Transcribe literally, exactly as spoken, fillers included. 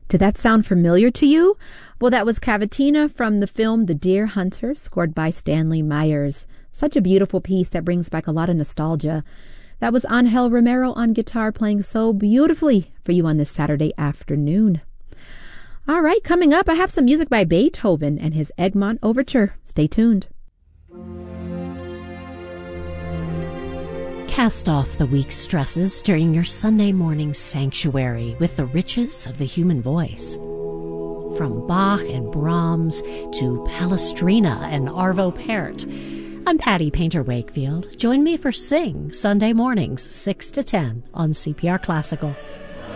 Did that sound familiar to you? Well, that was Cavatina from the film The Deer Hunter, scored by Stanley Myers. Such a beautiful piece that brings back a lot of nostalgia. That was Angel Romero on guitar playing so beautifully for you on this Saturday afternoon. All right, coming up, I have some music by Beethoven and his Egmont Overture. Stay tuned. Cast off the week's stresses during your Sunday morning sanctuary with the riches of the human voice. From Bach and Brahms to Palestrina and Arvo Pärt, I'm Patty Painter Wakefield. Join me for Sing Sunday mornings, six to ten on C P R Classical.